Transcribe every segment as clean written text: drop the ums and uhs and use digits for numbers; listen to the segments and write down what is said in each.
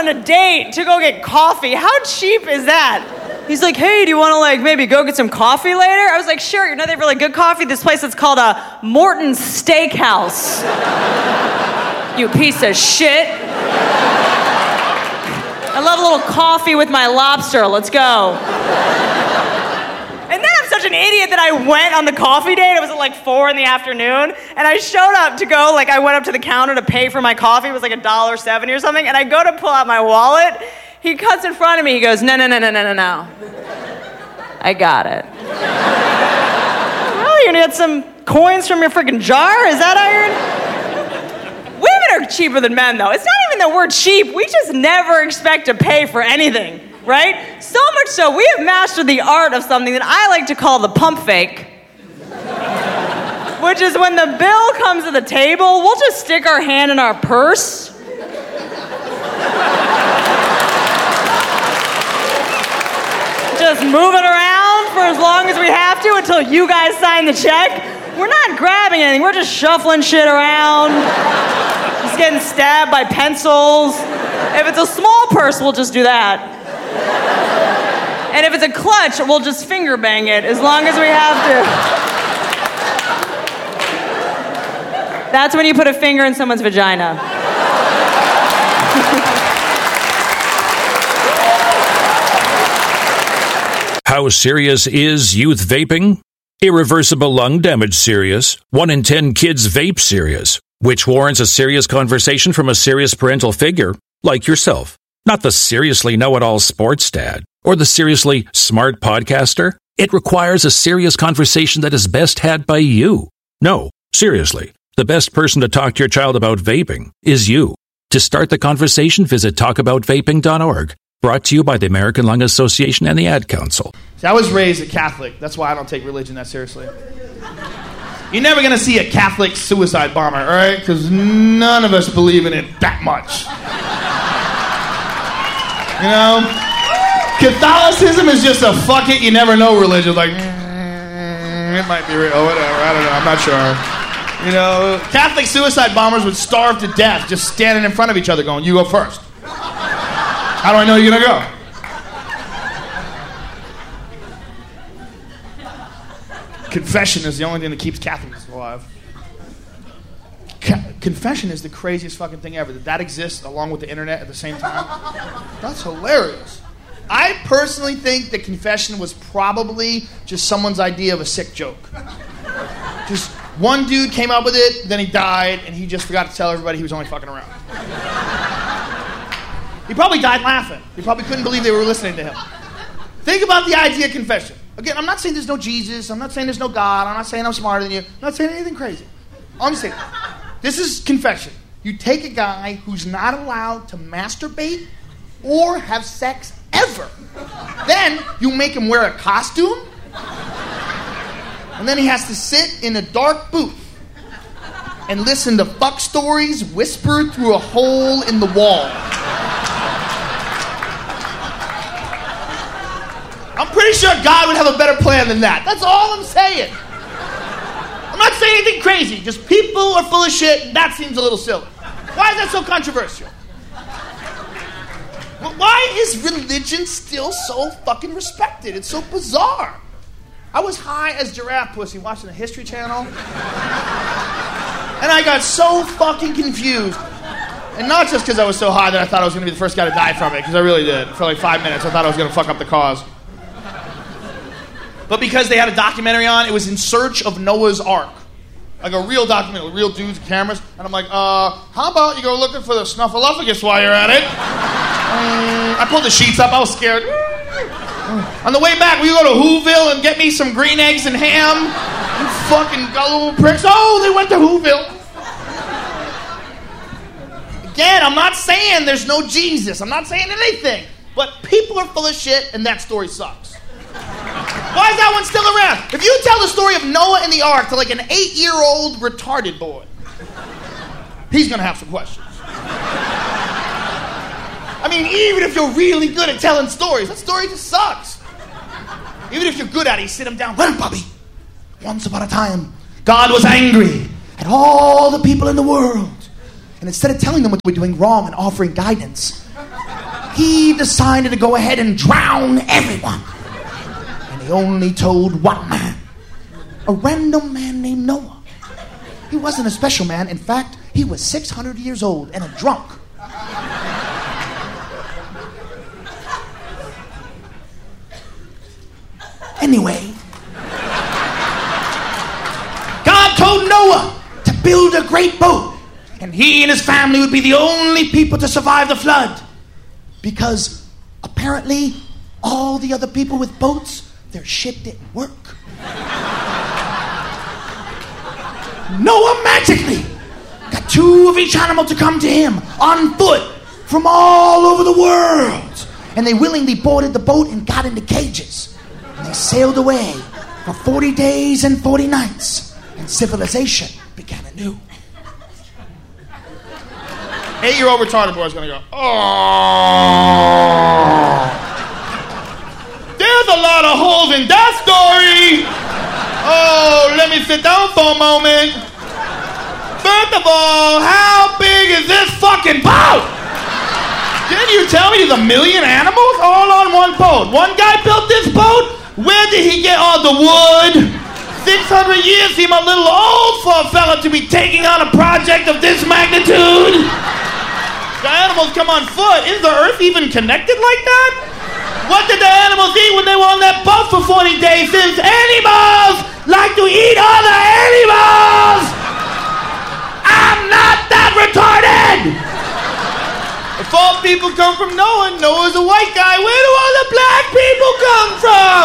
on a date to go get coffee. How cheap is that? He's like, hey, do you want to maybe go get some coffee later? I was like, sure, you know they have really good coffee? This place is called Morton's Steakhouse. You piece of shit. I love a little coffee with my lobster. Let's go. And then I'm such an idiot that I went on the coffee date. It was at 4 in the afternoon. And I showed up to go, I went up to the counter to pay for my coffee. It was $1.70 or something. And I go to pull out my wallet. He cuts in front of me. He goes, no. I got it. Really? You're gonna get some coins from your freaking jar? Is that how you're... Women are cheaper than men, though. It's not even that we're cheap. We just never expect to pay for anything, right? So much so, we have mastered the art of something that I like to call the pump fake. Which is when the bill comes to the table, we'll just stick our hand in our purse. Just move it around for as long as we have to until you guys sign the check. We're not grabbing anything, we're just shuffling shit around. Just getting stabbed by pencils. If it's a small purse, we'll just do that. And if it's a clutch, we'll just finger bang it as long as we have to. That's when you put a finger in someone's vagina. How serious is youth vaping? Irreversible lung damage serious. 1 in 10 kids vape serious, which warrants a serious conversation from a serious parental figure, like yourself. Not the seriously know-it-all sports dad, or the seriously smart podcaster. It requires a serious conversation that is best had by you. No, seriously, the best person to talk to your child about vaping is you. To start the conversation, visit talkaboutvaping.org. Brought to you by the American Lung Association and the Ad Council. See, I was raised a Catholic. That's why I don't take religion that seriously. You're never going to see a Catholic suicide bomber, all right? Because none of us believe in it that much. You know? Catholicism is just a fuck it, you never know religion. It might be real, whatever. I don't know. I'm not sure. You know, Catholic suicide bombers would starve to death just standing in front of each other going, you go first. How do I know you're going to go? Confession is the only thing that keeps Catholics alive. Confession is the craziest fucking thing ever. That exists along with the internet at the same time. That's hilarious. I personally think that confession was probably just someone's idea of a sick joke. Just one dude came up with it, then he died, and he just forgot to tell everybody he was only fucking around. He probably died laughing. He probably couldn't believe they were listening to him. Think about the idea of confession. Again, I'm not saying there's no Jesus. I'm not saying there's no God. I'm not saying I'm smarter than you. I'm not saying anything crazy. I'm saying this is confession. You take a guy who's not allowed to masturbate or have sex ever. Then you make him wear a costume. And then he has to sit in a dark booth and listen to fuck stories whispered through a hole in the wall. I'm pretty sure God would have a better plan than that. That's all I'm saying. I'm not saying anything crazy. Just people are full of shit, and that seems a little silly. Why is that so controversial? Well, why is religion still so fucking respected? It's so bizarre. I was high as giraffe pussy watching the History Channel, and I got so fucking confused. And not just because I was so high that I thought I was going to be the first guy to die from it, because I really did. For 5 minutes, I thought I was going to fuck up the cause. But because they had a documentary on, it was In Search of Noah's Ark. Like a real documentary with real dudes and cameras. And I'm like, how about you go looking for the snuffleupagus while you're at it? I pulled the sheets up. I was scared. On the way back, will you go to Whoville and get me some green eggs and ham? You fucking gullible pricks. Oh, they went to Whoville. Again, I'm not saying there's no Jesus. I'm not saying anything. But people are full of shit, and that story sucks. Why is that one still around? If you tell the story of Noah and the Ark to an 8-year-old retarded boy, he's going to have some questions. I mean, even if you're really good at telling stories, that story just sucks. Even if you're good at it, you sit him down. Well, Bobby, once upon a time, God was angry at all the people in the world. And instead of telling them what they were doing wrong and offering guidance, he decided to go ahead and drown everyone. And he only told one man, a random man named Noah. He wasn't a special man. In fact, he was 600 years old and a drunk. Anyway, God told Noah to build a great boat, and he and his family would be the only people to survive the flood. Because apparently, all the other people with boats, their shit didn't work. Noah magically got 2 of each animal to come to him on foot from all over the world. And they willingly boarded the boat and got into cages. And they sailed away for 40 days and 40 nights. And civilization began anew. 8-year-old retarded boy is going to go, oh. There's a lot of holes in that story. Oh, let me sit down for a moment. First of all, how big is this fucking boat? Didn't you tell me there's 1 million animals all on one boat? One guy built this boat? Where did he get all the wood? 600 years seem a little old for a fella to be taking on a project of this magnitude. The animals come on foot. Is the earth even connected like that? What did the animals eat when they were on that boat for 40 days? Since animals like to eat other animals! I'm not that retarded! If all people come from Noah, Noah's a white guy, where do all the black people come from?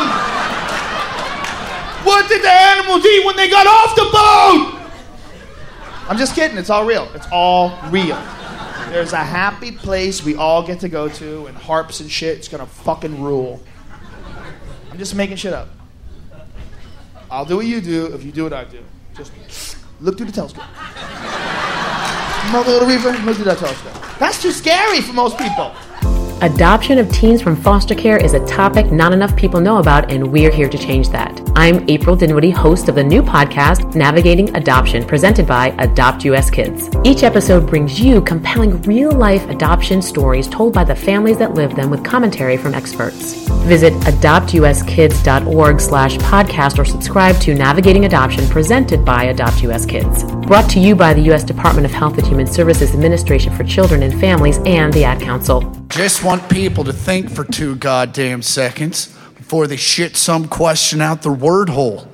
What did the animals eat when they got off the boat? I'm just kidding, it's all real. It's all real. There's a happy place we all get to go to, and harps and shit. It's gonna fucking rule. I'm just making shit up. I'll do what you do if you do what I do. Just look through the telescope. Mother of the Reaper, look through that telescope. That's too scary for most people. Adoption of teens from foster care is a topic not enough people know about, and we're here to change that. I'm April Dinwiddie, host of the new podcast, Navigating Adoption, presented by Adopt US Kids. Each episode brings you compelling real-life adoption stories told by the families that live them with commentary from experts. Visit adoptuskids.org/podcast or subscribe to Navigating Adoption, presented by Adopt US Kids. Brought to you by the U.S. Department of Health and Human Services Administration for Children and Families and the Ad Council. Just want people to think for 2 goddamn seconds before they shit some question out their word hole.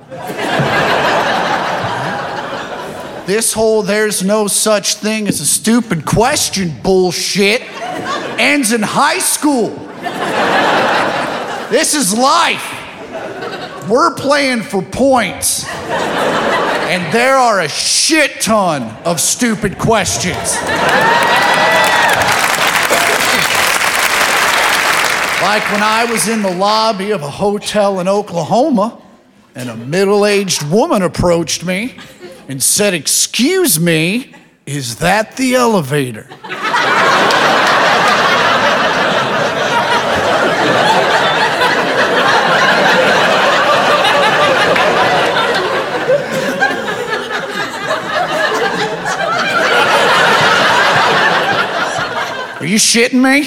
This whole "there's no such thing as a stupid question" bullshit ends in high school. This is life. We're playing for points. And there are a shit ton of stupid questions. Like when I was in the lobby of a hotel in Oklahoma, and a middle-aged woman approached me and said, "Excuse me, is that the elevator?" Are you shitting me?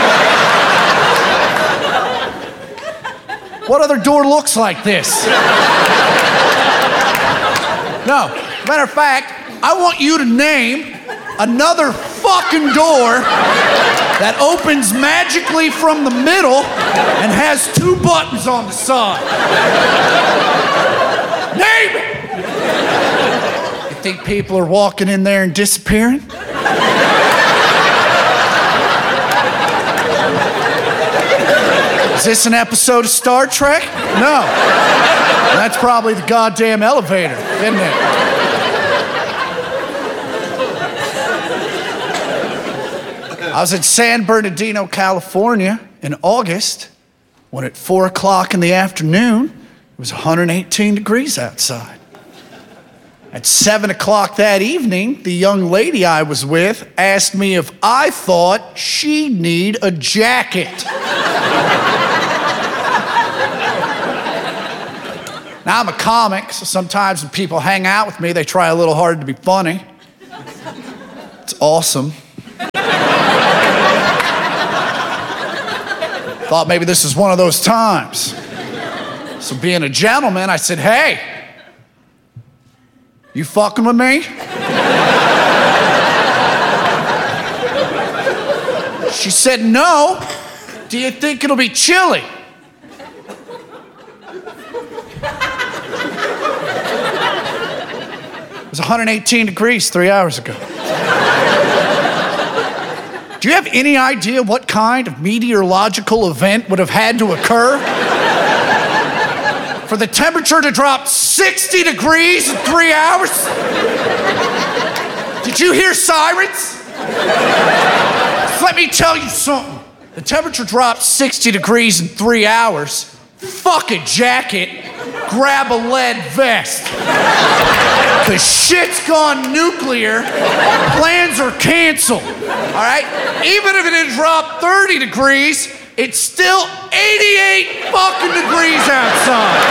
What other door looks like this? No, matter of fact, I want you to name another fucking door that opens magically from the middle and has 2 buttons on the side. Name it! You think people are walking in there and disappearing? Is this an episode of Star Trek? No. That's probably the goddamn elevator, isn't it? I was in San Bernardino, California in August when at 4 o'clock in the afternoon, it was 118 degrees outside. At 7 o'clock that evening, the young lady I was with asked me if I thought she'd need a jacket. Now, I'm a comic, so sometimes when people hang out with me, they try a little hard to be funny. It's awesome. Thought maybe this is one of those times. So being a gentleman, I said, hey, you fucking with me? She said, no. Do you think it'll be chilly? It was 118 degrees 3 hours ago. Do you have any idea what kind of meteorological event would have had to occur for the temperature to drop 60 degrees in 3 hours? Did you hear sirens? Let me tell you something. The temperature drops 60 degrees in 3 hours. Fuck a jacket, grab a lead vest. The shit's gone nuclear, plans are canceled, all right? Even if it had dropped 30 degrees, it's still 88 fucking degrees outside.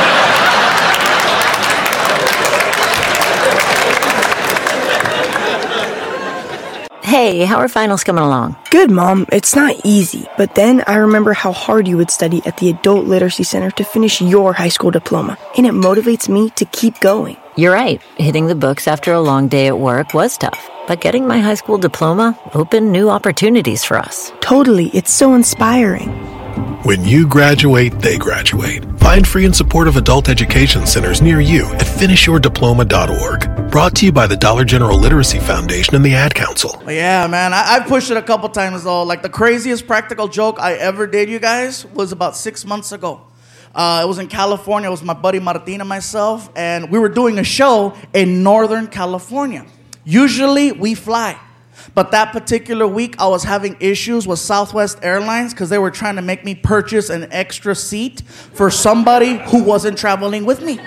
Hey, how are finals coming along? Good, Mom. It's not easy, but then I remember how hard you would study at the Adult Literacy Center to finish your high school diploma, and it motivates me to keep going. You're right. Hitting the books after a long day at work was tough, but getting my high school diploma opened new opportunities for us. Totally. It's so inspiring. When you graduate, they graduate. Find free and supportive adult education centers near you at finishyourdiploma.org. Brought to you by the Dollar General Literacy Foundation and the Ad Council. Yeah, man, I've pushed it a couple times, though. Like, the craziest practical joke I ever did, you guys, was about 6 months ago. It was in California. It was my buddy Martin and myself, and we were doing a show in Northern California. Usually, we fly. But that particular week, I was having issues with Southwest Airlines because they were trying to make me purchase an extra seat for somebody who wasn't traveling with me.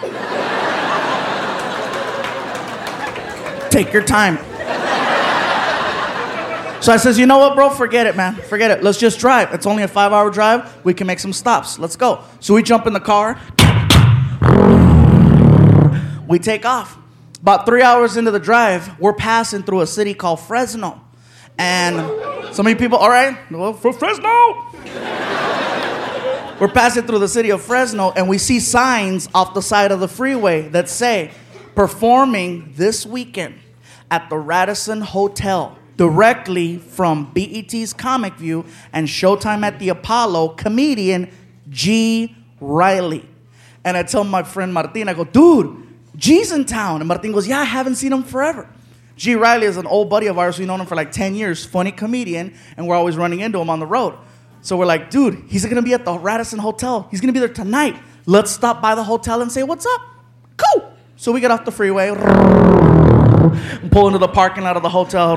Take your time. So I says, you know what, bro? Forget it, man. Forget it. Let's just drive. It's only a 5-hour drive. We can make some stops. Let's go. So we jump in the car. We take off. About 3 hours into the drive, we're passing through a city called Fresno. And so many people, all right, well, for Fresno. We're passing through the city of Fresno, and we see signs off the side of the freeway that say, performing this weekend at the Radisson Hotel, directly from BET's Comic View and Showtime at the Apollo, comedian G. Riley. And I tell my friend Martin, I go, dude, G's in town. And Martin goes, yeah, I haven't seen him forever. G. Riley is an old buddy of ours. We've known him for like 10 years. Funny comedian. And we're always running into him on the road. So we're like, dude, he's going to be at the Radisson Hotel. He's going to be there tonight. Let's stop by the hotel and say, what's up? Cool. So we get off the freeway. Pull into the parking lot of the hotel.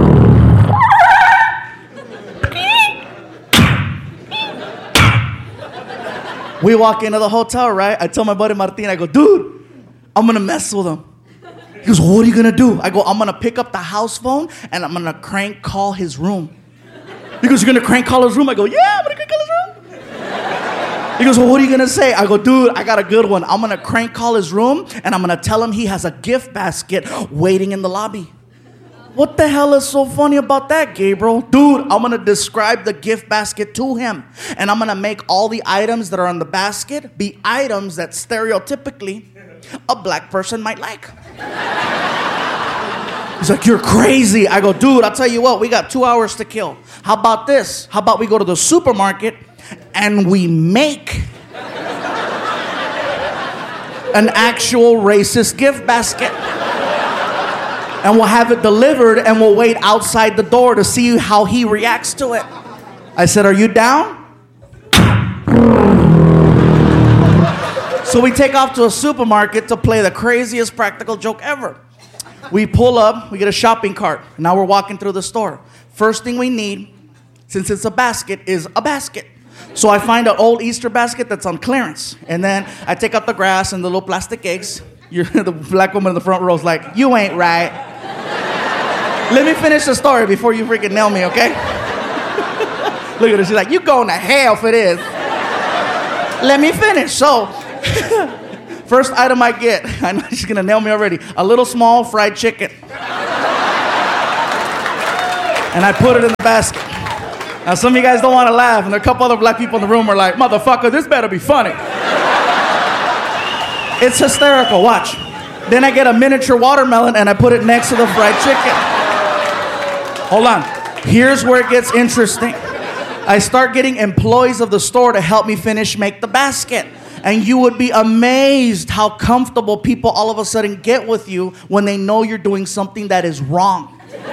We walk into the hotel, right? I tell my buddy Martin, I go, dude, I'm going to mess with him. He goes, what are you going to do? I go, I'm going to pick up the house phone and I'm going to crank call his room. He goes, you're going to crank call his room? I go, yeah, I'm going to crank call his room. He goes, well, what are you going to say? I go, dude, I got a good one. I'm going to crank call his room and I'm going to tell him he has a gift basket waiting in the lobby. What the hell is so funny about that, Gabriel? Dude, I'm going to describe the gift basket to him. And I'm going to make all the items that are in the basket be items that stereotypically a black person might like. He's like, you're crazy. I go, dude, I'll tell you what, we got 2 hours to kill. How about this? How about we go to the supermarket and we make an actual racist gift basket? And we'll have it delivered and we'll wait outside the door to see how he reacts to it. I said, are you down? So we take off to a supermarket to play the craziest practical joke ever. We pull up, we get a shopping cart. Now we're walking through the store. First thing we need, since it's a basket, is a basket. So I find an old Easter basket that's on clearance. And then I take out the grass and the little plastic eggs. The black woman in the front row is like, you ain't right. Let me finish the story before you freaking nail me, okay? Look at her, she's like, you going to hell for this. Let me finish. So, first item I get, I know she's gonna nail me already, a little small fried chicken. And I put it in the basket. Now, some of you guys don't want to laugh, and a couple other black people in the room are like, motherfucker, this better be funny. It's hysterical. Watch. Then I get a miniature watermelon, and I put it next to the fried chicken. Hold on. Here's where it gets interesting. I start getting employees of the store to help me make the basket. And you would be amazed how comfortable people all of a sudden get with you when they know you're doing something that is wrong.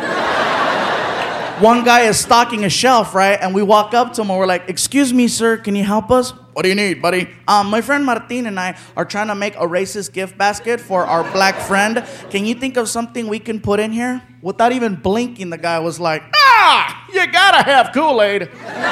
One guy is stocking a shelf, right? And we walk up to him and we're like, excuse me, sir, can you help us? What do you need, buddy? My friend Martin and I are trying to make a racist gift basket for our black friend. Can you think of something we can put in here? Without even blinking, the guy was like, you gotta have Kool-Aid.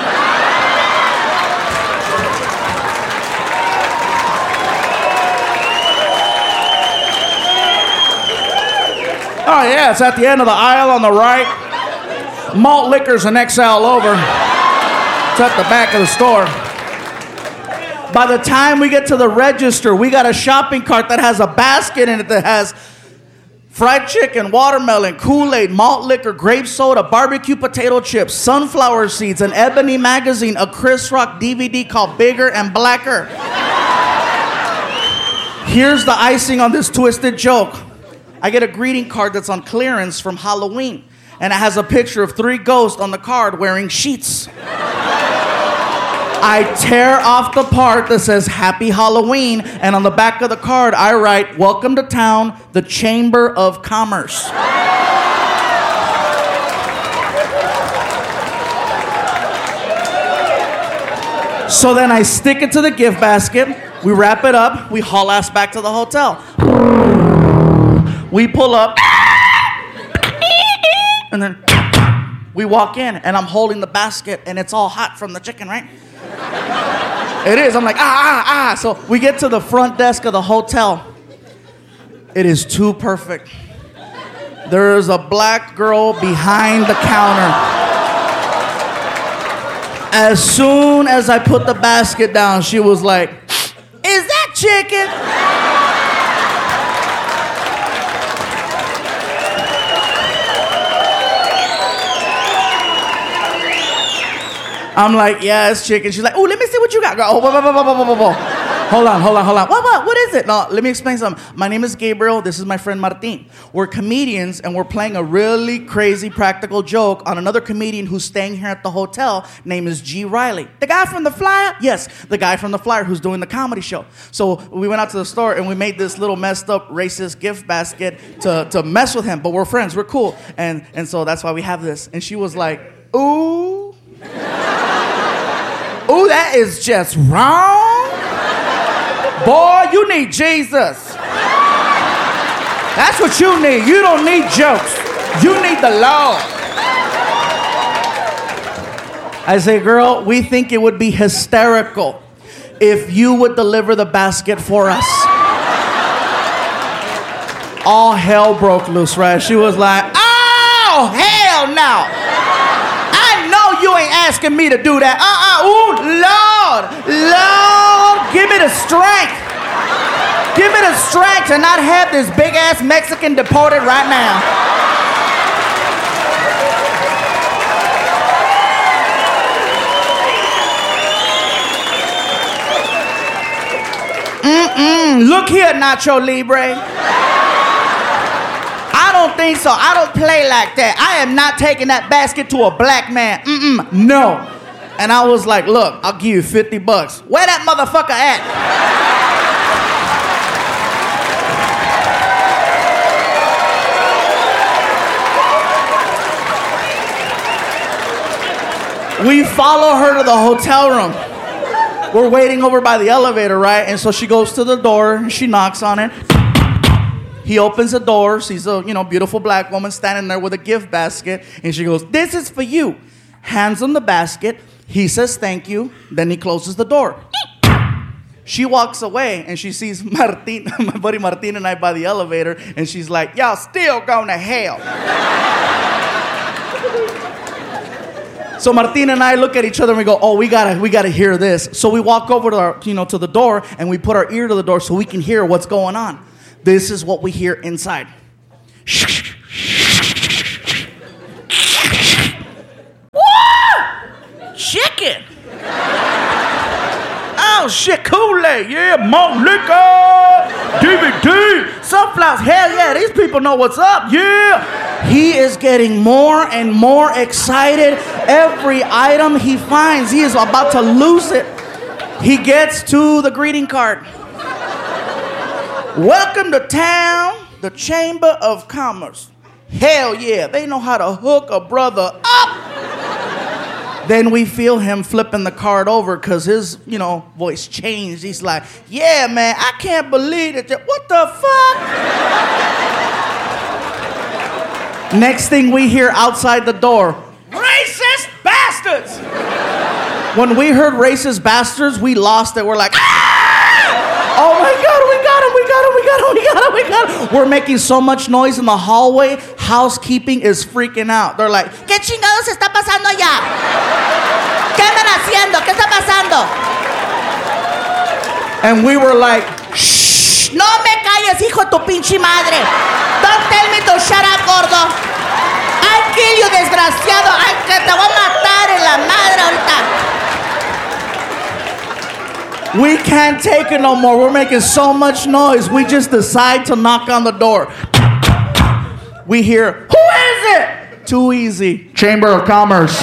Oh, yeah, it's at the end of the aisle on the right. Malt liquor's an XL over. It's at the back of the store. By the time we get to the register, we got a shopping cart that has a basket in it that has fried chicken, watermelon, Kool-Aid, malt liquor, grape soda, barbecue potato chips, sunflower seeds, an Ebony magazine, a Chris Rock DVD called Bigger and Blacker. Here's the icing on this twisted joke. I get a greeting card that's on clearance from Halloween, and it has a picture of 3 ghosts on the card wearing sheets. I tear off the part that says Happy Halloween, and on the back of the card I write, welcome to town, the Chamber of Commerce. So then I stick it to the gift basket, we wrap it up, we haul ass back to the hotel. We pull up, and then we walk in, and I'm holding the basket, and it's all hot from the chicken, right? It is. I'm like, So we get to the front desk of the hotel. It is too perfect. There's a black girl behind the counter. As soon as I put the basket down, she was like, is that chicken? I'm like, yeah, it's chicken. She's like, oh, let me see what you got. Oh, whoa. Hold on. What is it? No, let me explain something. My name is Gabriel. This is my friend Martin. We're comedians, and we're playing a really crazy practical joke on another comedian who's staying here at the hotel. Name is G. Riley. The guy from The Flyer? Yes, the guy from The Flyer who's doing the comedy show. So we went out to the store, and we made this little messed up racist gift basket to mess with him. But we're friends. We're cool. And so that's why we have this. And she was like, ooh. Ooh, that is just wrong. Boy, you need Jesus. That's what you need. You don't need jokes. You need the Lord. I say, girl, we think it would be hysterical if you would deliver the basket for us. All hell broke loose, right? She was like, oh, hell no. You ain't asking me to do that. Ooh, Lord, give me the strength. Give me the strength to not have this big ass Mexican deported right now. Look here, Nacho Libre. I don't think so. I don't play like that. I am not taking that basket to a black man. No. And I was like, look, I'll give you $50. Where that motherfucker at? We follow her to the hotel room. We're waiting over by the elevator, right? And so she goes to the door, she knocks on it. He opens the door, sees a beautiful black woman standing there with a gift basket, and she goes, this is for you. Hands him the basket. He says thank you. Then he closes the door. She walks away, and she sees Martin, my buddy Martin and I by the elevator, and she's like, y'all still going to hell. So Martin and I look at each other and we go, oh, we gotta hear this. So we walk over to the door, and we put our ear to the door so we can hear what's going on. This is what we hear inside. chicken. Oh shit, Kool-Aid, yeah, malt liquor, DVD, sunflowers, hell yeah, these people know what's up, yeah. He is getting more and more excited. Every item he finds, he is about to lose it. He gets to the greeting card. Welcome to town, the Chamber of Commerce. Hell yeah, they know how to hook a brother up. Then we feel him flipping the card over because his, voice changed. He's like, yeah, man, I can't believe it. What the fuck? Next thing we hear outside the door, racist bastards! When we heard racist bastards, we lost it. We're like, ah! Oh my God, we got him. We're making so much noise in the hallway, housekeeping is freaking out. They're like, ¿Qué chingados está pasando allá? ¿Qué andan haciendo? ¿Qué está pasando? And we were like, shh, no me calles, hijo de tu pinche madre. Don't tell me to shut up, gordo. I'll kill you, desgraciado. Ay, que te voy a matar en la madre ahorita. We can't take it no more. We're making so much noise. We just decide to knock on the door. We hear, who is it? Too easy. Chamber of Commerce.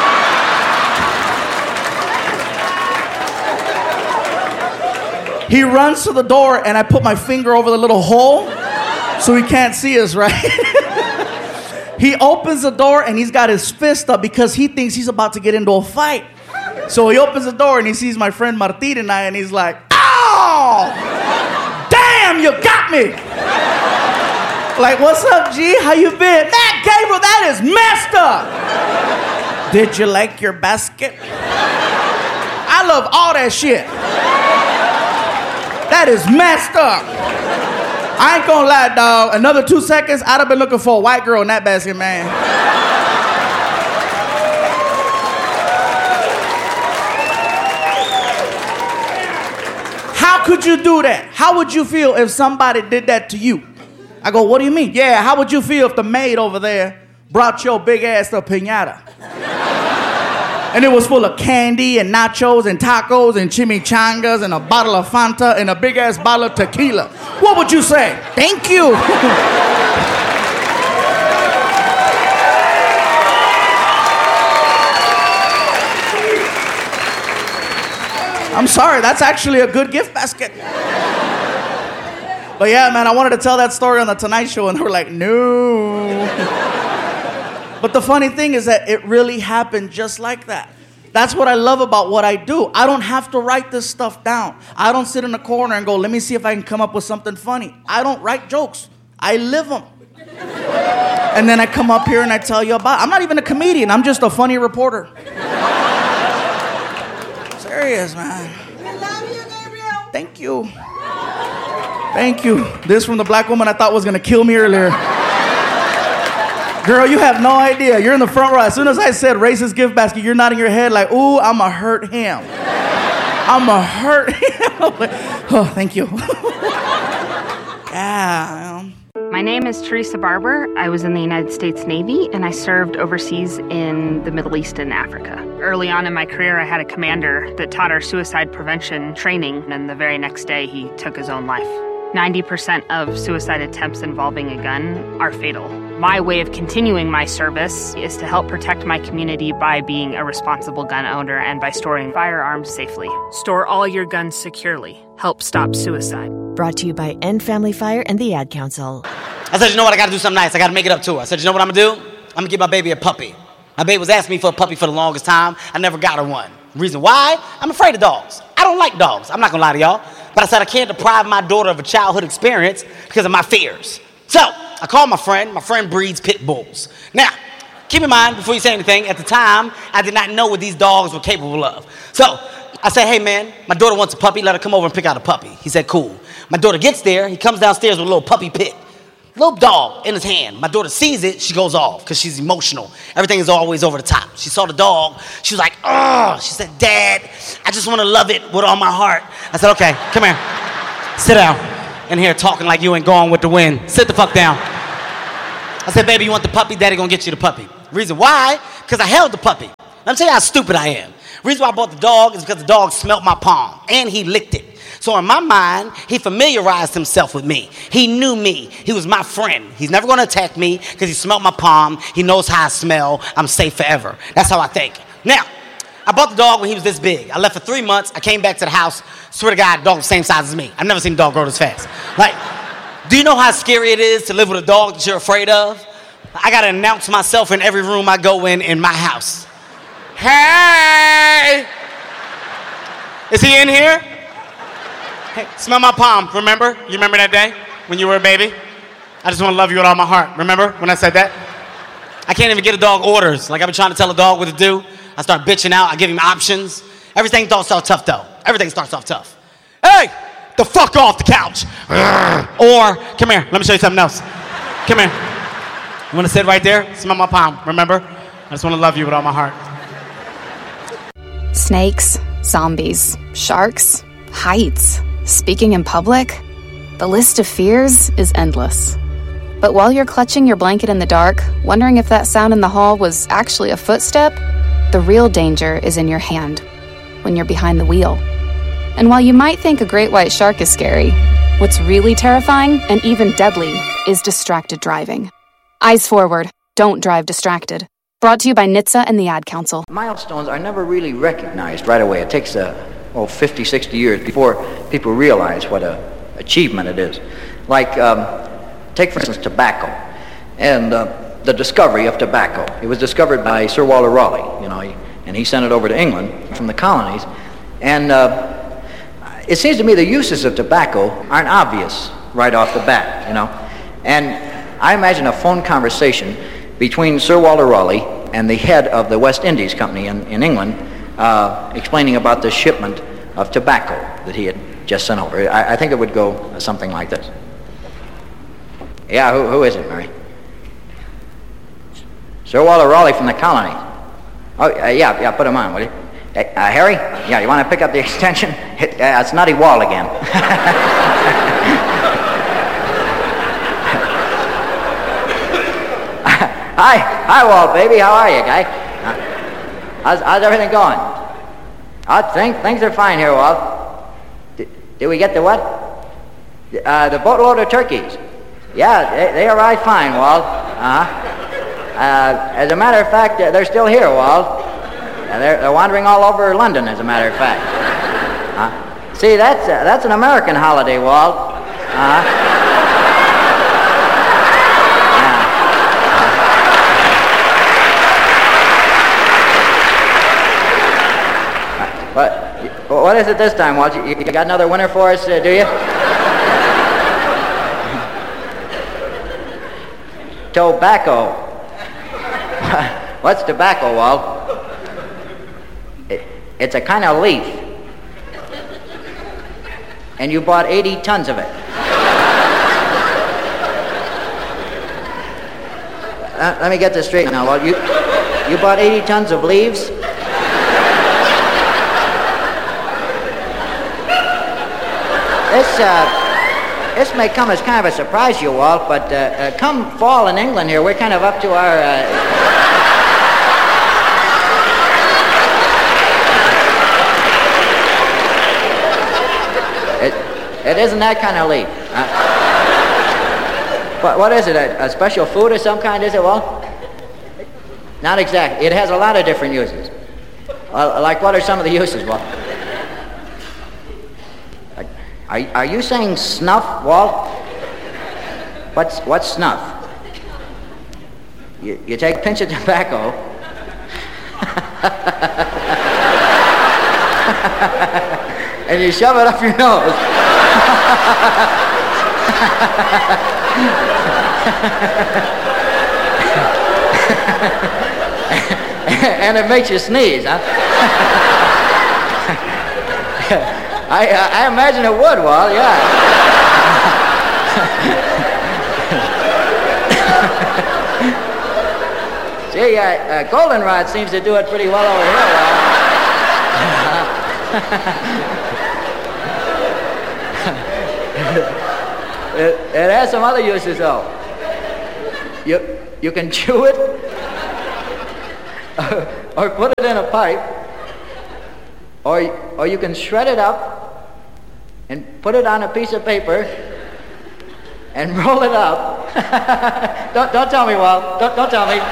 He runs to the door and I put my finger over the little hole so he can't see us, right? He opens the door and he's got his fist up because he thinks he's about to get into a fight. So he opens the door and he sees my friend Martin and I, and he's like, oh, damn, you got me. Like, what's up, G? How you been? Matt Gabriel, that is messed up. Did you like your basket? I love all that shit. That is messed up. I ain't gonna lie, dog. Another 2 seconds, I'd have been looking for a white girl in that basket, man. How could you do that? How would you feel if somebody did that to you? I go, what do you mean? Yeah, how would you feel if the maid over there brought your big ass a piñata? And it was full of candy and nachos and tacos and chimichangas and a bottle of Fanta and a big ass bottle of tequila. What would you say? Thank you. I'm sorry, that's actually a good gift basket. But yeah, man, I wanted to tell that story on the Tonight Show, and they were like, no. But the funny thing is that it really happened just like that. That's what I love about what I do. I don't have to write this stuff down. I don't sit in a corner and go, let me see if I can come up with something funny. I don't write jokes. I live them. And then I come up here and I tell you about it. I'm not even a comedian. I'm just a funny reporter. Serious, man. We love you, Gabriel. Thank you. Thank you. This from the black woman I thought was going to kill me earlier. Girl, you have no idea. You're in the front row. As soon as I said racist gift basket, you're nodding your head like, ooh, I'ma hurt him. I'ma hurt him. Oh, thank you. Yeah. My name is Teresa Barber. I was in the United States Navy, and I served overseas in the Middle East and Africa. Early on in my career, I had a commander that taught our suicide prevention training, and the very next day, he took his own life. 90% of suicide attempts involving a gun are fatal. My way of continuing my service is to help protect my community by being a responsible gun owner and by storing firearms safely. Store all your guns securely. Help stop suicide. Brought to you by End Family Fire and the Ad Council. I said, you know what? I got to do something nice. I got to make it up to her. I said, you know what I'm going to do? I'm going to give my baby a puppy. My baby was asking me for a puppy for the longest time. I never got her one. Reason why? I'm afraid of dogs. I don't like dogs. I'm not going to lie to y'all. But I said I can't deprive my daughter of a childhood experience because of my fears. So I called my friend. My friend breeds pit bulls. Now, keep in mind, before you say anything, at the time, I did not know what these dogs were capable of. So I said, hey, man, my daughter wants a puppy. Let her come over and pick out a puppy. He said, cool. My daughter gets there. He comes downstairs with a little puppy pit. Little dog in his hand. My daughter sees it. She goes off because she's emotional. Everything is always over the top. She saw the dog. She was like, oh. She said, Dad, I just want to love it with all my heart. I said, okay, come here. Sit down. In here talking like you ain't going with the wind. Sit the fuck down. I said, baby, you want the puppy? Daddy gonna get you the puppy. Reason why? Because I held the puppy. Let me tell you how stupid I am. The reason why I bought the dog is because the dog smelt my palm, and he licked it. So in my mind, he familiarized himself with me. He knew me. He was my friend. He's never going to attack me because he smelled my palm. He knows how I smell. I'm safe forever. That's how I think. Now, I bought the dog when he was this big. I left for 3 months. I came back to the house. Swear to God, dog was the same size as me. I've never seen a dog grow this fast. Like, do you know how scary it is to live with a dog that you're afraid of? I got to announce myself in every room I go in my house. Hey! Is he in here? Hey, smell my palm, remember? You remember that day when you were a baby? I just want to love you with all my heart. Remember when I said that? I can't even get a dog orders. Like, I've been trying to tell a dog what to do. I start bitching out. I give him options. Everything starts off tough, though. Everything starts off tough. Hey, the fuck off the couch. Or, come here, let me show you something else. Come here. You want to sit right there? Smell my palm, remember? I just want to love you with all my heart. Snakes, zombies, sharks, heights, speaking in public. The list of fears is endless. But while you're clutching your blanket in the dark, wondering if that sound in the hall was actually a footstep, the real danger is in your hand, when you're behind the wheel. And while you might think a great white shark is scary, what's really terrifying and even deadly is distracted driving. Eyes forward, don't drive distracted. Brought to you by NHTSA and the Ad Council. Milestones are never really recognized right away. It takes 50, 60 years before people realize what an achievement it is. Like, take for instance tobacco, and the discovery of tobacco. It was discovered by Sir Walter Raleigh, and he sent it over to England from the colonies. And it seems to me the uses of tobacco aren't obvious right off the bat, And I imagine a phone conversation between Sir Walter Raleigh and the head of the West Indies Company in England, explaining about the shipment of tobacco that he had just sent over. I think it would go something like this. Yeah, who is it, Mary? Sir Walter Raleigh from the colonies. Oh, yeah, put him on, will you? Harry? Yeah, you want to pick up the extension? It's Nutty Wall again. Hi, Walt, baby. How are you, guy? How's everything going? Things are fine here, Walt. Did we get the what? The boatload of turkeys. Yeah, they arrived fine, Walt. As a matter of fact, they're still here, Walt. They're wandering all over London, as a matter of fact. See, that's an American holiday, Walt. What is it this time, Walt? You got another winner for us, do you? Tobacco. What's tobacco, Walt? It's a kind of leaf. And you bought 80 tons of it. Let me get this straight now, Walt. You bought 80 tons of leaves? This may come as kind of a surprise to you, Walt, but come fall in England here, we're kind of up to our... It isn't that kind of leaf. What is it, a special food of some kind, is it, Walt? Not exactly. It has a lot of different uses. Like what are some of the uses, Walt? Are you saying snuff, Walt? What's snuff? You take a pinch of tobacco and you shove it up your nose. And it makes you sneeze, huh? I imagine it would, Walt, yeah. See, Goldenrod seems to do it pretty well over here, Walt. It has some other uses, though. You can chew it, or put it in a pipe, or you can shred it up and put it on a piece of paper and roll it up. Don't tell me, Walt. Don't tell me.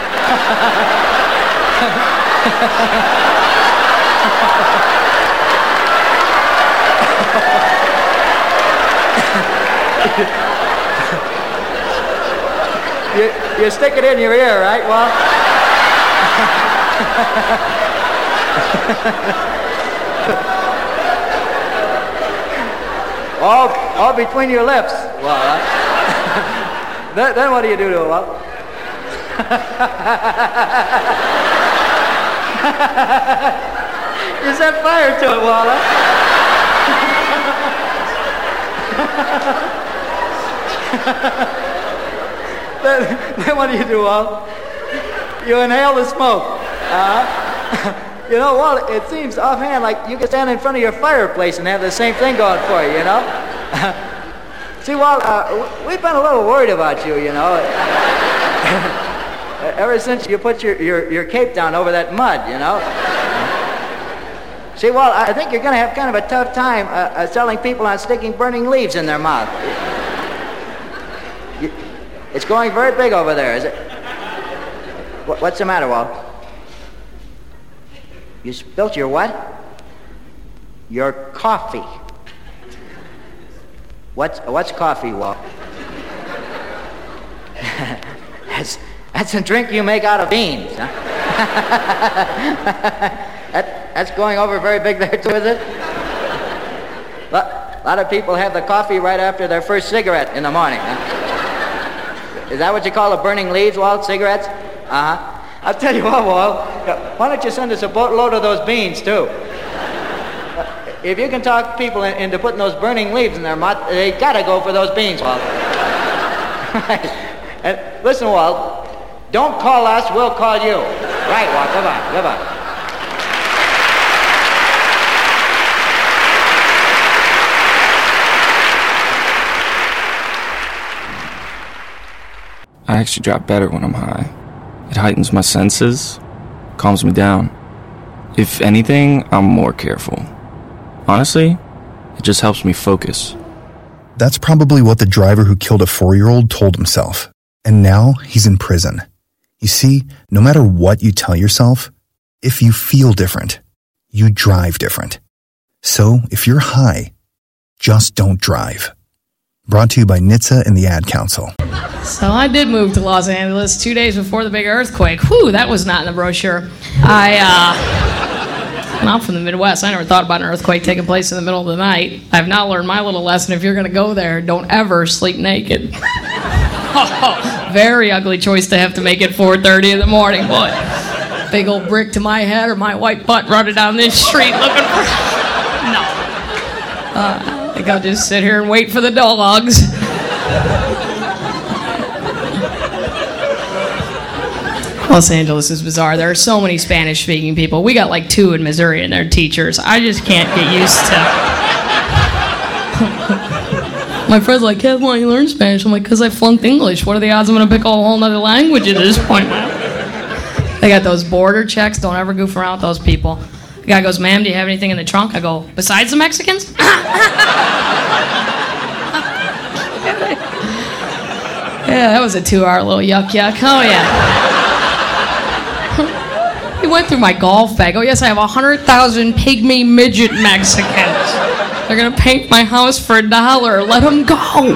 You stick it in your ear, right, Walt? all between your lips. Well, then what do you do to it, Walt? You set fire to it, Walt. Then what do you do, Walt? You inhale the smoke. You know, Walt, it seems offhand like you could stand in front of your fireplace and have the same thing going for you, you know? See, Walt, we've been a little worried about you, you know. Ever since you put your cape down over that mud, you know. See, Walt, I think you're going to have kind of a tough time selling people on sticking burning leaves in their mouth. It's going very big over there, is it? What's the matter, Walt? You spilt your what? Your coffee. What's coffee, Walt? That's a drink you make out of beans, huh? That's going over very big there too, is it? A lot of people have the coffee right after their first cigarette in the morning, huh? Is that what you call the burning leaves, Walt? Cigarettes? Uh-huh. I'll tell you what, Walt. Why don't you send us a boatload of those beans, too? If you can talk people into putting those burning leaves in their mouth, they gotta go for those beans, Walt. And listen, Walt, don't call us, we'll call you. Right, Walt, goodbye, goodbye. I actually drop better when I'm high. It heightens my senses, calms me down. If anything, I'm more careful. Honestly, it just helps me focus. That's probably what the driver who killed a 4-year-old told himself. And now he's in prison. You see, no matter what you tell yourself, if you feel different, you drive different. So if you're high, just don't drive. Brought to you by NHTSA and the Ad Council. So I did move to Los Angeles 2 days before the big earthquake. Whew, that was not in the brochure. I'm from the Midwest. I never thought about an earthquake taking place in the middle of the night. I've now learned my little lesson. If you're going to go there, don't ever sleep naked. Very ugly choice to have to make at 4:30 in the morning, boy. Big old brick to my head or my white butt running down this street looking for... No. I think I'll just sit here and wait for the dogs. Los Angeles is bizarre. There are so many Spanish-speaking people. We got like 2 in Missouri and they're teachers. I just can't get used to... My friend's like, Kev, why you learn Spanish? I'm like, because I flunked English. What are the odds I'm going to pick a whole nother language at this point? They got those border checks. Don't ever goof around with those people. The guy goes, ma'am, do you have anything in the trunk? I go, besides the Mexicans? Yeah, that was a 2-hour little yuck. Oh, yeah. He went through my golf bag. Oh, yes, I have 100,000 pygmy midget Mexicans. They're going to paint my house for $1. Let them go.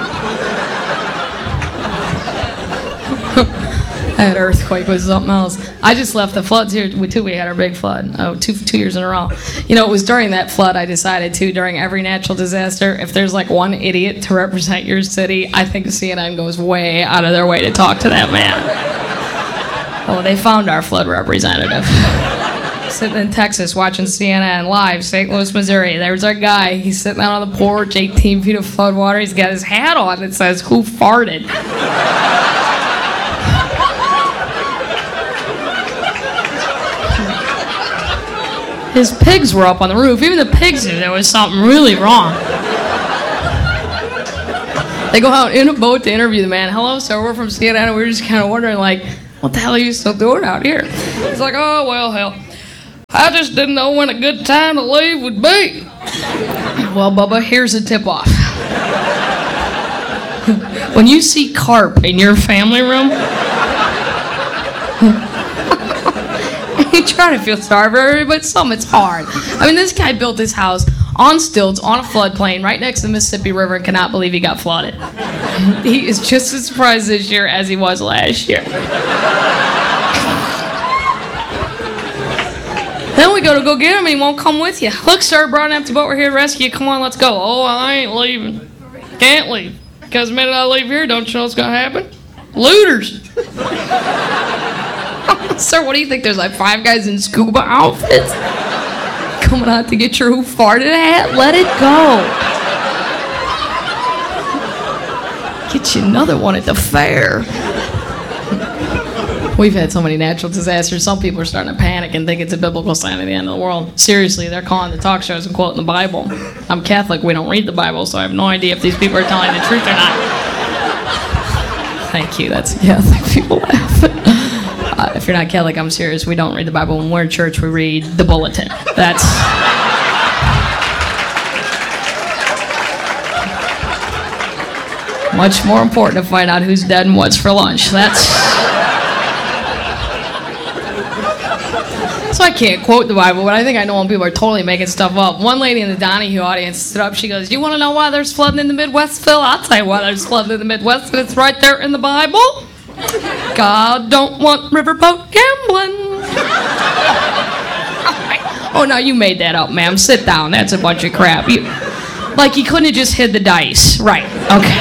That earthquake was something else. I just left the floods here, too. We had our big flood. Two years in a row. You know, it was during that flood I decided, too, during every natural disaster, if there's like one idiot to represent your city, I think CNN goes way out of their way to talk to that man. Oh, they found our flood representative. Sitting in Texas watching CNN live, St. Louis, Missouri. There's our guy. He's sitting out on the porch, 18 feet of flood water. He's got his hat on that says, "Who farted?" His pigs were up on the roof. Even the pigs knew there was something really wrong. They go out in a boat to interview the man. Hello, sir, we're from CNN, and we were just kind of wondering, like, what the hell are you still doing out here? He's like, oh, well, hell, I just didn't know when a good time to leave would be. Well, Bubba, here's a tip-off. When you see carp in your family room, you try to feel sorry for everybody, but it's hard. I mean, this guy built this house on stilts, on a floodplain, right next to the Mississippi River, and cannot believe he got flooded. He is just as surprised this year as he was last year. Then we go get him, and he won't come with you. Look, sir, brought an empty boat. We're here to rescue you. Come on, let's go. Oh, I ain't leaving. Can't leave. Because the minute I leave here, don't you know what's going to happen? Looters. Sir, what do you think? There's like 5 guys in scuba outfits coming out to get your who farted hat? Let it go. Get you another one at the fair. We've had so many natural disasters. Some people are starting to panic and think it's a biblical sign of the end of the world. Seriously, they're calling the talk shows and quoting the Bible. I'm Catholic. We don't read the Bible, so I have no idea if these people are telling the truth or not. Thank you. That's Catholic people laugh. If you're not Catholic, I'm serious. We don't read the Bible. When we're in church, we read the bulletin. That's... much more important to find out who's dead and what's for lunch. That's... So I can't quote the Bible, but I think I know when people are totally making stuff up. One lady in the Donahue audience stood up. She goes, "You want to know why there's flooding in the Midwest, Phil? I'll tell you why there's flooding in the Midwest, and it's right there in the Bible. God don't want riverboat gambling." Oh, no, you made that up, ma'am. Sit down. That's a bunch of crap. You couldn't have just hid the dice. Right. Okay.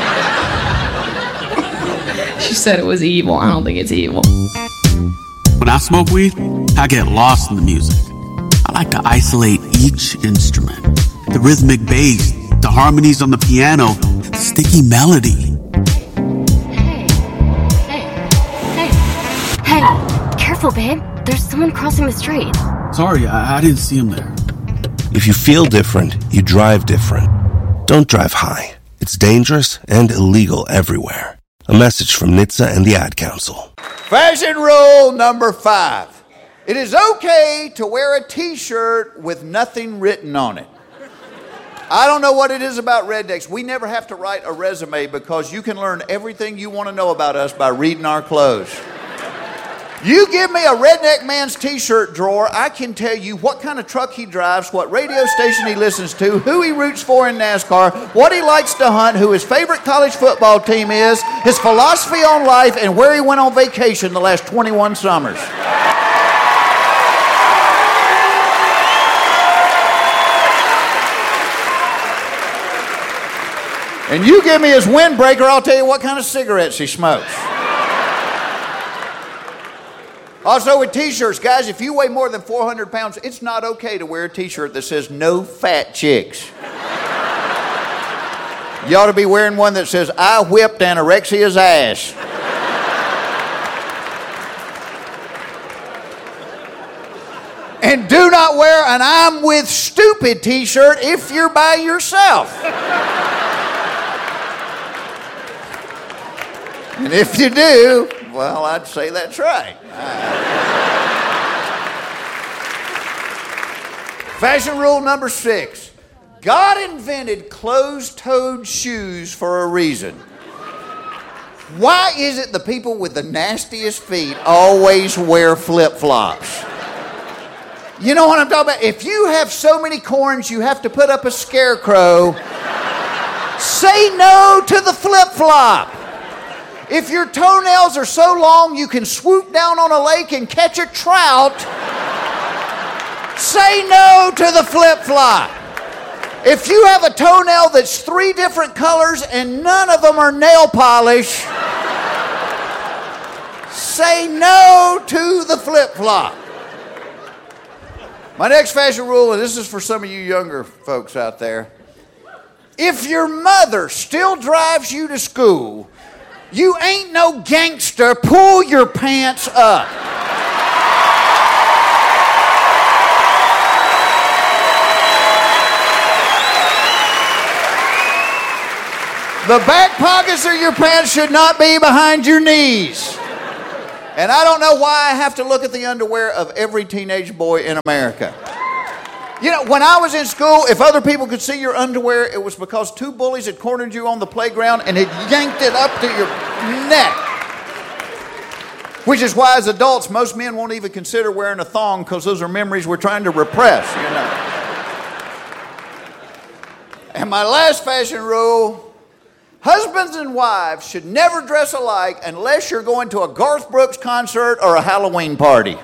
She said it was evil. I don't think it's evil. When I smoke weed, I get lost in the music. I like to isolate each instrument. The rhythmic bass, the harmonies on the piano, the sticky melody. Hey, careful, babe. There's someone crossing the street. Sorry, I didn't see him there. If you feel different, you drive different. Don't drive high. It's dangerous and illegal everywhere. A message from NHTSA and the Ad Council. Fashion rule number 5. It is okay to wear a t-shirt with nothing written on it. I don't know what it is about rednecks. We never have to write a resume because you can learn everything you want to know about us by reading our clothes. You give me a redneck man's t-shirt drawer, I can tell you what kind of truck he drives, what radio station he listens to, who he roots for in NASCAR, what he likes to hunt, who his favorite college football team is, his philosophy on life, and where he went on vacation the last 21 summers. And you give me his windbreaker, I'll tell you what kind of cigarettes he smokes. Also with t-shirts, guys, if you weigh more than 400 pounds, it's not okay to wear a t-shirt that says "No Fat Chicks." You ought to be wearing one that says "I whipped anorexia's ass." And do not wear an "I'm with stupid" t-shirt if you're by yourself. And if you do, well, I'd say that's right. Fashion rule number 6. God invented closed-toed shoes for a reason. Why is it the people with the nastiest feet always wear flip-flops? You know what I'm talking about? If you have so many corns you have to put up a scarecrow, say no to the flip-flop. If your toenails are so long you can swoop down on a lake and catch a trout, say no to the flip-flop. If you have a toenail that's 3 different colors and none of them are nail polish, say no to the flip-flop. My next fashion rule, and this is for some of you younger folks out there. If your mother still drives you to school, you ain't no gangster, pull your pants up. The back pockets of your pants should not be behind your knees. And I don't know why I have to look at the underwear of every teenage boy in America. You know, when I was in school, if other people could see your underwear, it was because two bullies had cornered you on the playground and had yanked it up to your neck. Which is why, as adults, most men won't even consider wearing a thong because those are memories we're trying to repress, you know. And my last fashion rule, husbands and wives should never dress alike unless you're going to a Garth Brooks concert or a Halloween party.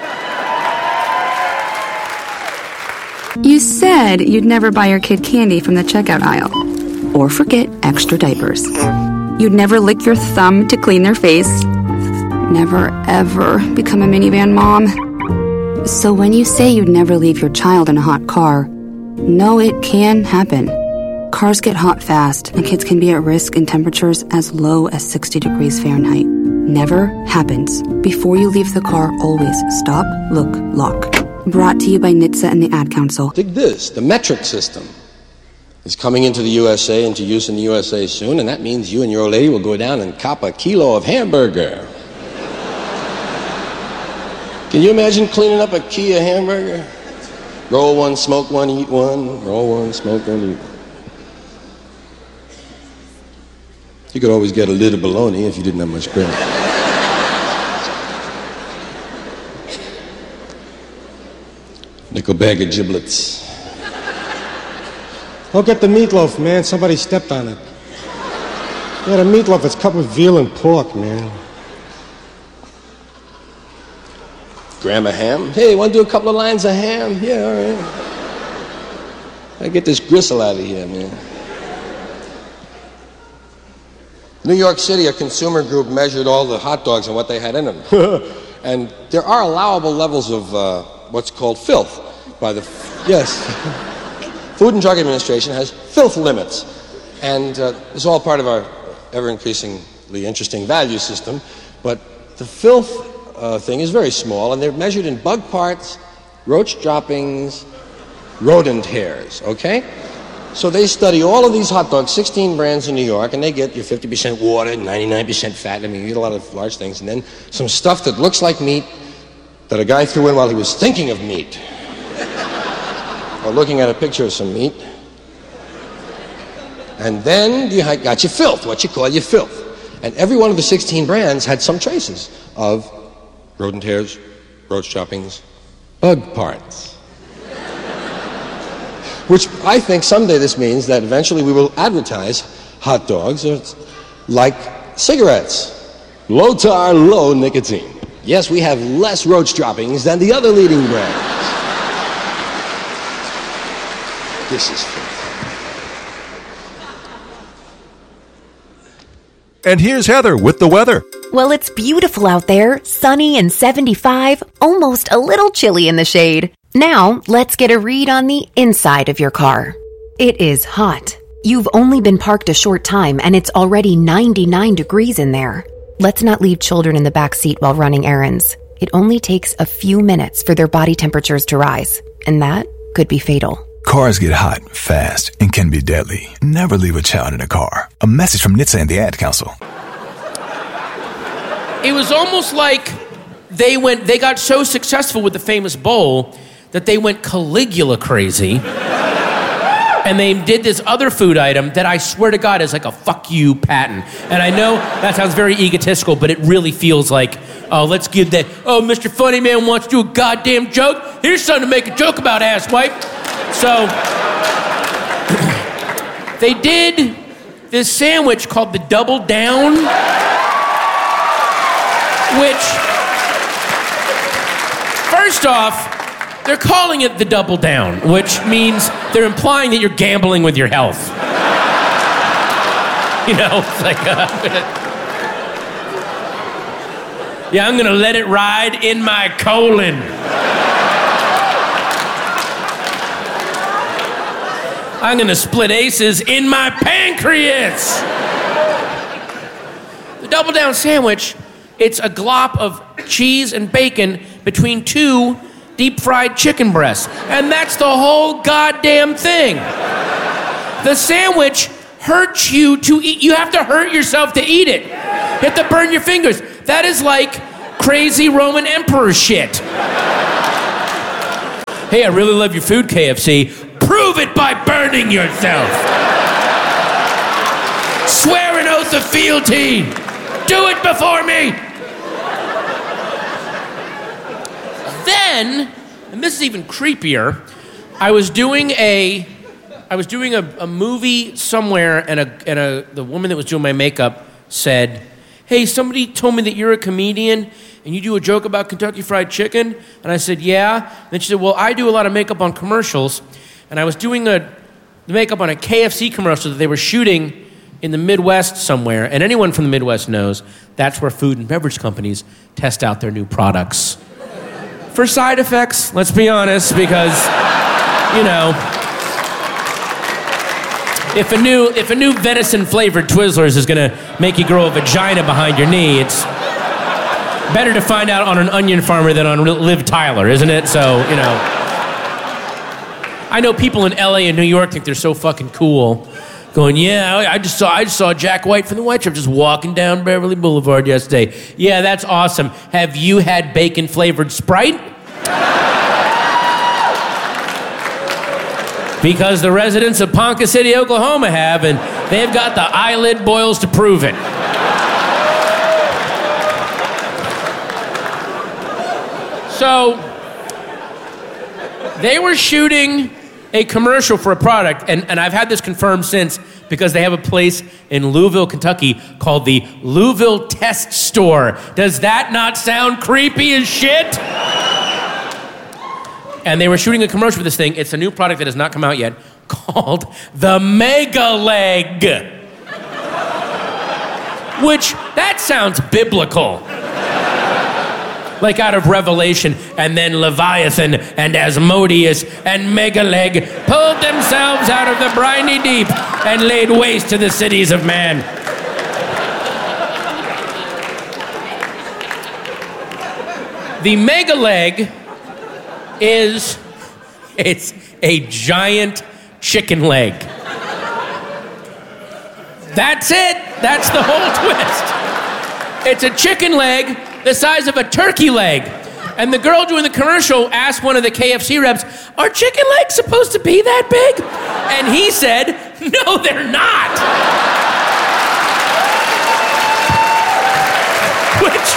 You said you'd never buy your kid candy from the checkout aisle. Or forget extra diapers. You'd never lick your thumb to clean their face. Never, ever become a minivan mom. So when you say you'd never leave your child in a hot car, no, it can happen. Cars get hot fast, and kids can be at risk in temperatures as low as 60 degrees Fahrenheit. Never happens. Before you leave the car, always stop, look, lock. Brought to you by NHTSA and the Ad Council. Dig this, the metric system is coming into the USA, into use in the USA soon, and that means you and your old lady will go down and cop a kilo of hamburger. Can you imagine cleaning up a key of hamburger? Roll one, smoke one, eat one. Roll one, smoke one, eat one. You could always get a lid of bologna if you didn't have much bread. Nickel bag of giblets. Oh, get the meatloaf, man. Somebody stepped on it. Yeah, the meatloaf, it's cut with veal and pork, man. Gram of ham? Hey, want to do a couple of lines of ham? Yeah, all right. I get this gristle out of here, man. New York City, a consumer group measured all the hot dogs and what they had in them. And there are allowable levels of what's called filth by the... Yes. Food and Drug Administration has filth limits. And it's all part of our ever-increasingly interesting value system. But the filth thing is very small, and they're measured in bug parts, roach droppings, rodent hairs, okay? So they study all of these hot dogs, 16 brands in New York, and they get your 50% water, 99% fat. I mean, you eat a lot of large things. And then some stuff that looks like meat that a guy threw in while he was thinking of meat. Or looking at a picture of some meat. And then you got your filth, what you call your filth. And every one of the 16 brands had some traces of rodent hairs, roach droppings, bug parts. Which I think someday this means that eventually we will advertise hot dogs like cigarettes. Low tar, low nicotine. Yes, we have less roach droppings than the other leading brands. This is fun. And here's Heather with the weather. Well, it's beautiful out there, sunny and 75, almost a little chilly in the shade. Now, let's get a read on the inside of your car. It is hot. You've only been parked a short time and it's already 99 degrees in there. Let's not leave children in the back seat while running errands. It only takes a few minutes for their body temperatures to rise, and that could be fatal. Cars get hot, fast, and can be deadly. Never leave a child in a car. A message from NHTSA and the Ad Council. It was almost like they got so successful with the famous bowl that they went Caligula crazy. And they did this other food item that I swear to God is like a fuck you patent. And I know that sounds very egotistical, but it really feels like, oh, let's give that, oh, Mr. Funny Man wants to do a goddamn joke. Here's something to make a joke about, asswipe. So, they did this sandwich called the Double Down, which, first off, they're calling it the Double Down, which means they're implying that you're gambling with your health. You know, it's like, I'm gonna let it ride in my colon. I'm gonna split aces in my pancreas. The Double Down sandwich, it's a glop of cheese and bacon between two deep-fried chicken breasts. And that's the whole goddamn thing. The sandwich hurts you to eat. You have to hurt yourself to eat it. You have to burn your fingers. That is like crazy Roman emperor shit. Hey, I really love your food, KFC. Prove it by burning yourself. Swear an oath of fealty. Do it before me. Then, and this is even creepier, I was doing a movie somewhere, and the woman that was doing my makeup said, "Hey, somebody told me that you're a comedian and you do a joke about Kentucky Fried Chicken." And I said, "Yeah." And then she said, "Well, I do a lot of makeup on commercials." And I was doing the makeup on a KFC commercial that they were shooting in the Midwest somewhere. And anyone from the Midwest knows that's where food and beverage companies test out their new products. For side effects, let's be honest, because, you know, if a new venison-flavored Twizzlers is gonna make you grow a vagina behind your knee, it's better to find out on an onion farmer than on Liv Tyler, isn't it? So, you know. I know people in LA and New York think they're so fucking cool. Going, yeah, I just saw Jack White from the White Stripes just walking down Beverly Boulevard yesterday. Yeah, that's awesome. Have you had bacon-flavored Sprite? Because the residents of Ponca City, Oklahoma have, and they've got the eyelid boils to prove it. So, they were shooting a commercial for a product, and I've had this confirmed since, because they have a place in Louisville, Kentucky called the Louisville Test Store. Does that not sound creepy as shit? And they were shooting a commercial for this thing. It's a new product that has not come out yet, called the Mega Leg. Which, that sounds biblical. Like out of Revelation. And then Leviathan and Asmodeus and Megaleg pulled themselves out of the briny deep and laid waste to the cities of man. The Megaleg it's a giant chicken leg. That's it. That's the whole twist. It's a chicken leg the size of a turkey leg. And the girl doing the commercial asked one of the KFC reps, "Are chicken legs supposed to be that big?" And he said, "No, they're not." Which,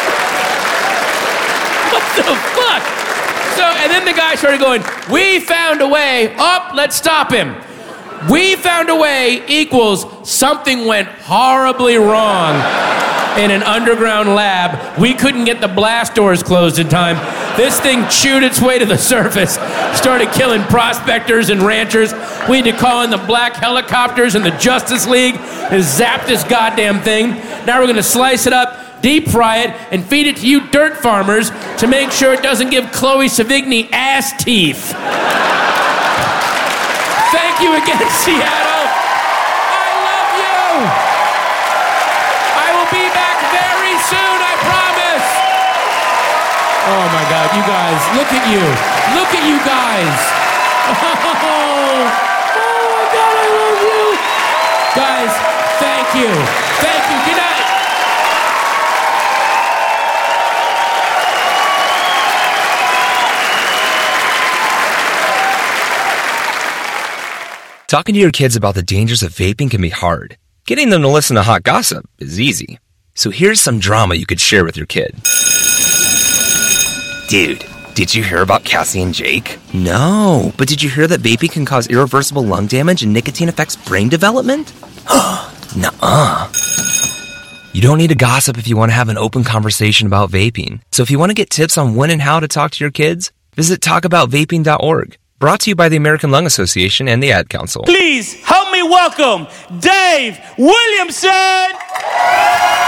what the fuck? So, and then the guy started going, "We found a way." Oh, let's stop him. "We found a way" equals something went horribly wrong in an underground lab. We couldn't get the blast doors closed in time. This thing chewed its way to the surface, started killing prospectors and ranchers. We had to call in the black helicopters and the Justice League and zap this goddamn thing. Now we're gonna slice it up, deep fry it, and feed it to you dirt farmers to make sure it doesn't give Chloe Sevigny ass teeth. Thank you again, Seattle. I love you. I will be back very soon, I promise. Oh my God, you guys, look at you. Look at you guys. Oh my God, I love you. Guys, thank you. Thank you. Good night. Talking to your kids about the dangers of vaping can be hard. Getting them to listen to hot gossip is easy. So here's some drama you could share with your kid. Dude, did you hear about Cassie and Jake? No, but did you hear that vaping can cause irreversible lung damage and nicotine affects brain development? Nuh-uh. You don't need to gossip if you want to have an open conversation about vaping. So if you want to get tips on when and how to talk to your kids, visit talkaboutvaping.org. Brought to you by the American Lung Association and the Ad Council. Please help me welcome Dave Williamson.